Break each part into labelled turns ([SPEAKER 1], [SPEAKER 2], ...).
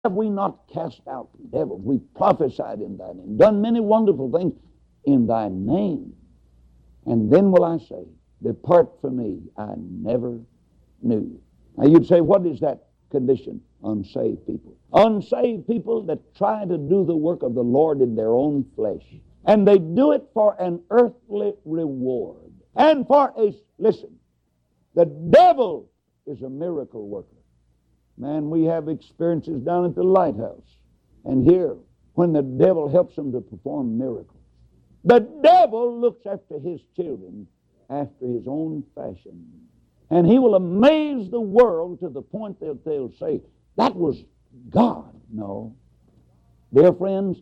[SPEAKER 1] have we not cast out devils? We prophesied in thy name, done many wonderful things in thy name. And then will I say, depart from me, I never knew you. Now you'd say, what is that condition? Unsaved people. Unsaved people that try to do the work of the Lord in their own flesh. And they do it for an earthly reward. And for a, listen, the devil is a miracle worker. Man, we have experiences down at the lighthouse. And here, when the devil helps them to perform miracles, the devil looks after his children after his own fashion. And he will amaze the world to the point that they'll say, that was God. No. Dear friends,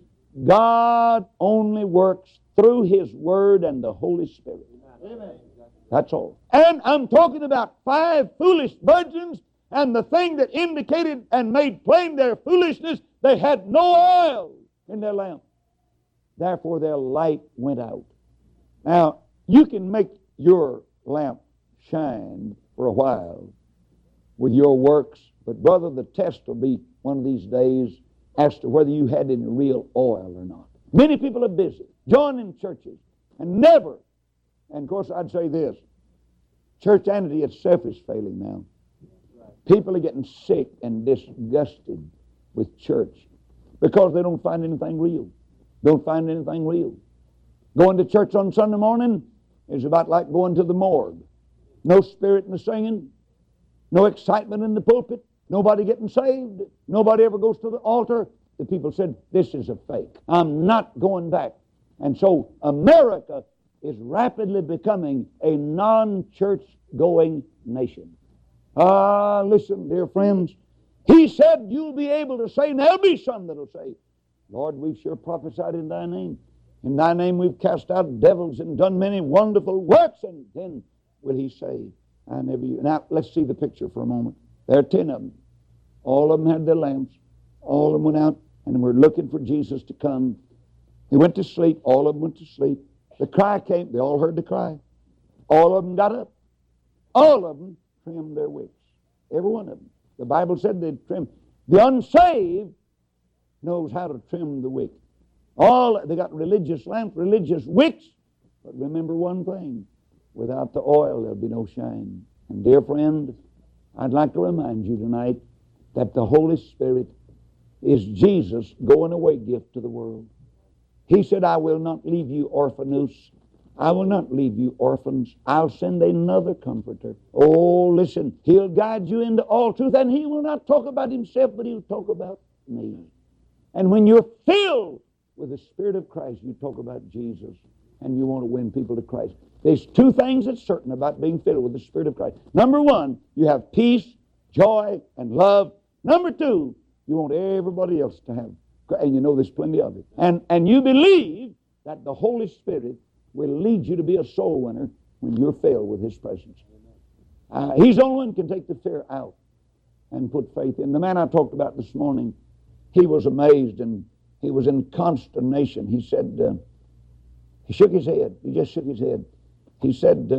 [SPEAKER 1] God only works through His Word and the Holy Spirit. Amen. That's all. And I'm talking about 5 foolish virgins, and the thing that indicated and made plain their foolishness, they had no oil in their lamp. Therefore their light went out. Now, you can make your lamp shine for a while with your works, but brother, the test will be one of these days as to whether you had any real oil or not. Many people are busy joining churches and never, and of course I'd say this, churchianity itself is failing now. People are getting sick and disgusted with church because they don't find anything real. Don't find anything real. Going to church on Sunday morning is about like going to the morgue. No spirit in the singing, no excitement in the pulpit, nobody getting saved, nobody ever goes to the altar. The people said, this is a fake. I'm not going back. And so America is rapidly becoming a non-church going nation. Listen, dear friends, He said you'll be able to say, and there'll be some that'll say, Lord, we've sure prophesied in thy name. In thy name we've cast out devils and done many wonderful works. And then will He say, I never knew you. Now, let's see the picture for a moment. There are 10 of them. All of them had their lamps. All of them went out and were looking for Jesus to come. They went to sleep. All of them went to sleep. The cry came. They all heard the cry. All of them got up. All of them trimmed their wicks. Every one of them. The Bible said they'd trim. The unsaved knows how to trim the wick. They got religious lamps, religious wicks. But remember one thing. Without the oil, there'll be no shine. And dear friend, I'd like to remind you tonight that the Holy Spirit is Jesus' going away gift to the world. He said, I will not leave you orphanus. I will not leave you orphans. I'll send another comforter. Oh, listen, He'll guide you into all truth, and He will not talk about Himself, but He'll talk about me. And when you're filled with the Spirit of Christ, you talk about Jesus, and you want to win people to Christ. There's 2 things that's certain about being filled with the Spirit of Christ. Number 1, you have peace, joy, and love. Number 2, you want everybody else to have, and you know there's plenty of it. And you believe that the Holy Spirit will lead you to be a soul winner when you're filled with His presence. He's the only one who can take the fear out and put faith in. The man I talked about this morning, he was amazed and he was in consternation. He said, he shook his head. He just shook his head. He said,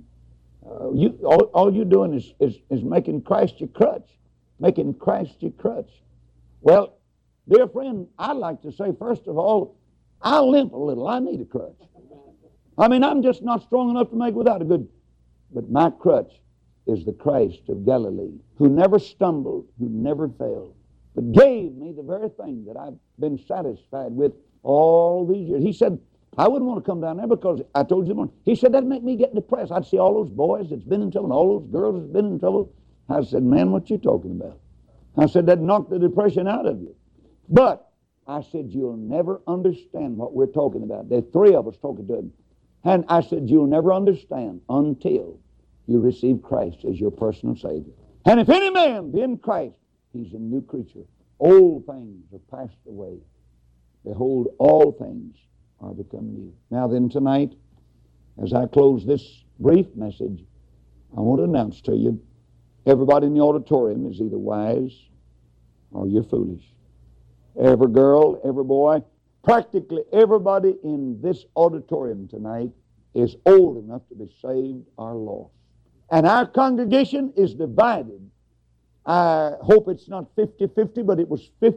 [SPEAKER 1] all you're doing is making Christ your crutch. Making Christ your crutch. Well, dear friend, I'd like to say, first of all, I limp a little. I need a crutch. I mean, I'm just not strong enough to make without a good. But my crutch is the Christ of Galilee, who never stumbled, who never failed, but gave me the very thing that I've been satisfied with all these years. He said, I wouldn't want to come down there because I told you the morning. He said, that'd make me get depressed. I'd see all those boys that's been in trouble and all those girls that's been in trouble. I said, man, what you talking about? I said, that'd knock the depression out of you. But I said, you'll never understand what we're talking about. There are 3 of us talking to him. And I said, you'll never understand until you receive Christ as your personal Savior. And if any man be in Christ, he's a new creature. Old things are passed away. Behold, all things are become new. Now then, tonight, as I close this brief message, I want to announce to you, everybody in the auditorium is either wise or you're foolish. Every girl, every boy, practically everybody in this auditorium tonight is old enough to be saved or lost. And our congregation is divided I hope it's not 50-50, but it was 50.